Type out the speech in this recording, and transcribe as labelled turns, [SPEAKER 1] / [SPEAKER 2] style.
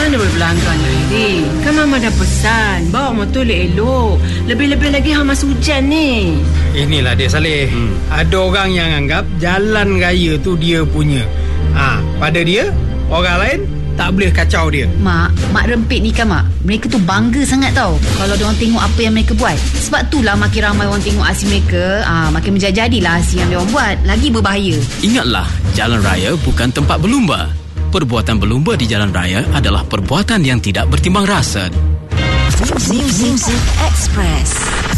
[SPEAKER 1] mana boleh berlanggar ni, Aidil? Kan Mama dah pesan bawa motor elok-elok. Lebih-lebih lagi masa hujan ni.
[SPEAKER 2] Inilah dia, Saleh. Ada orang yang anggap jalan raya tu dia punya. Pada dia, orang lain tak boleh kacau dia.
[SPEAKER 3] Mak rempit ni kan, Mak. Mereka tu bangga sangat tau kalau diorang tengok apa yang mereka buat. Sebab itulah makin ramai orang tengok aksi mereka, makin menjadi-jadilah aksi yang diorang buat. Lagi berbahaya.
[SPEAKER 4] Ingatlah, jalan raya bukan tempat berlumba. Perbuatan berlumba di jalan raya adalah perbuatan yang tidak bertimbang rasa.
[SPEAKER 5] Music Express.